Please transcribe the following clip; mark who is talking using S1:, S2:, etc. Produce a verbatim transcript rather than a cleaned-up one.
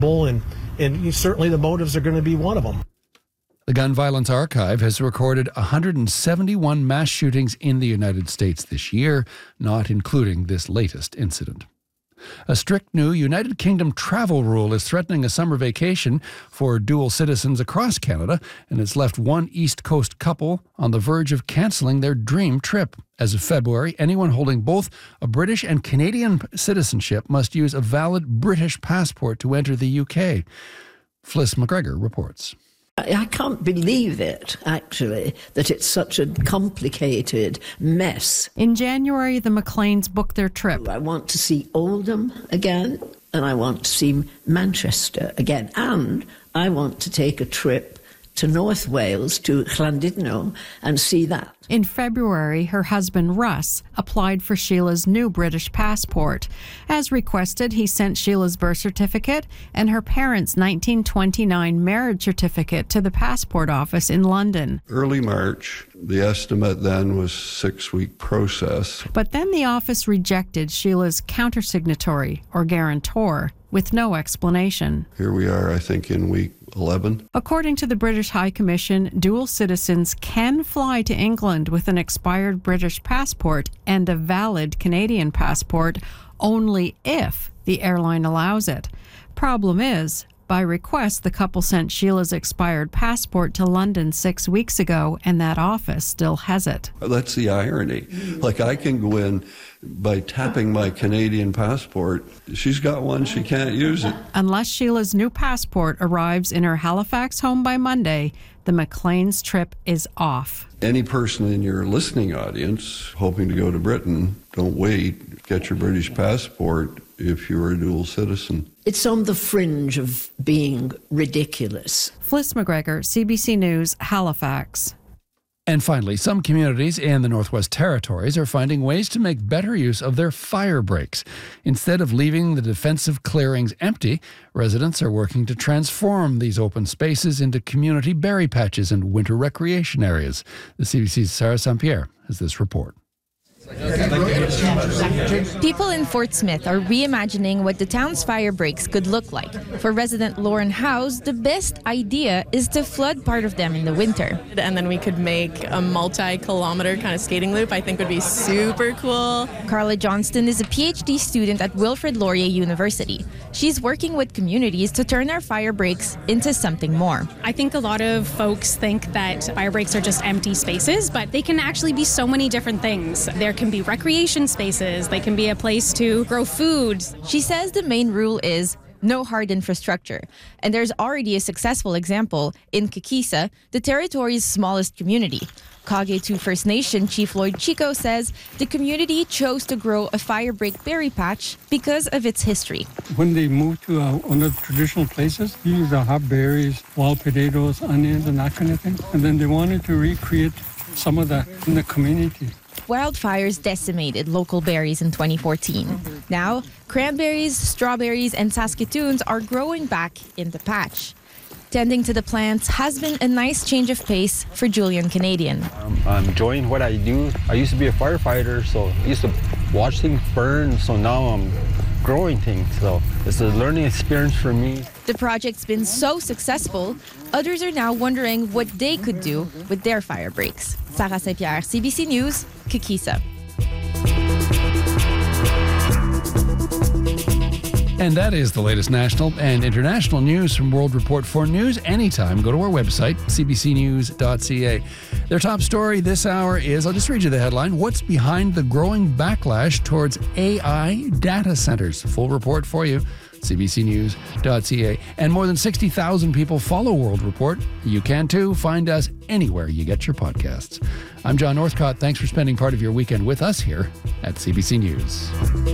S1: And, and certainly the motives are going to be one of them.
S2: The Gun Violence Archive has recorded one hundred seventy-one mass shootings in the United States this year, not including this latest incident. A strict new United Kingdom travel rule is threatening a summer vacation for dual citizens across Canada, and it's left one East Coast couple on the verge of cancelling their dream trip. As of February, anyone holding both a British and Canadian citizenship must use a valid British passport to enter the U K. Fliss McGregor reports.
S3: I can't believe it, actually, that it's such a complicated mess.
S4: In January, the McLeans booked their trip.
S3: I want to see Oldham again, and I want to see Manchester again, and I want to take a trip to North Wales, to Llandudno, and see that.
S4: In February, her husband Russ applied for Sheila's new British passport. As requested, he sent Sheila's birth certificate and her parents' nineteen twenty-nine marriage certificate to the passport office in London.
S5: Early March, the estimate then was six-week process.
S4: But then the office rejected Sheila's countersignatory, or guarantor, with no explanation.
S5: Here we are, I think, in week eleven.
S4: According to the British High Commission, dual citizens can fly to England with an expired British passport and a valid Canadian passport only if the airline allows it. Problem is, by request, the couple sent Sheila's expired passport to London six weeks ago, and that office still has it.
S5: That's the irony. Like, I can go in by tapping my Canadian passport. She's got one, she can't use it.
S4: Unless Sheila's new passport arrives in her Halifax home by Monday, the McLean's trip is off.
S5: Any person in your listening audience hoping to go to Britain, don't wait. Get your British passport if you're a dual citizen.
S3: It's on the fringe of being ridiculous.
S4: Fliss McGregor, C B C News, Halifax.
S2: And finally, some communities in the Northwest Territories are finding ways to make better use of their fire breaks. Instead of leaving the defensive clearings empty, residents are working to transform these open spaces into community berry patches and winter recreation areas. The C B C's Sarah Saint-Pierre has this report.
S6: People in Fort Smith are reimagining what the town's fire breaks could look like. For resident Lauren House, the best idea is to flood part of them in the winter.
S7: And then we could make a multi-kilometer kind of skating loop. I think would be super cool.
S6: Carla Johnston is a P H D student at Wilfrid Laurier University. She's working with communities to turn our fire breaks into something more.
S8: I think a lot of folks think that fire breaks are just empty spaces, but they can actually be so many different things. There can be recreation spaces. They can be a place to grow food.
S6: She says the main rule is no hard infrastructure. And there's already a successful example in Kikisa, the territory's smallest community. Kage two First Nation Chief Lloyd Chico says the community chose to grow a fire break berry patch because of its history.
S9: When they moved to uh, one of the traditional places, you used to have berries, wild potatoes, onions, and that kind of thing. And then they wanted to recreate some of that in the community.
S6: Wildfires decimated local berries in twenty fourteen. Now, cranberries, strawberries, and Saskatoons are growing back in the patch. Tending to the plants has been a nice change of pace for Julian Canadian.
S10: Um, I'm enjoying what I do. I used to be a firefighter, so I used to watch things burn, so now I'm growing things. So it's a learning experience for me.
S6: The project's been so successful, others are now wondering what they could do with their fire breaks. Sarah Saint-Pierre, C B C News, Kikisa.
S2: And that is the latest national and international news from World Report. For news anytime, go to our website, c b c news dot c a. Their top story this hour is, I'll just read you the headline, What's Behind the Growing Backlash Towards A I Data Centers? Full report for you, c b c news dot c a. And more than sixty thousand people follow World Report. You can too. Find us anywhere you get your podcasts. I'm John Northcott. Thanks for spending part of your weekend with us here at C B C News.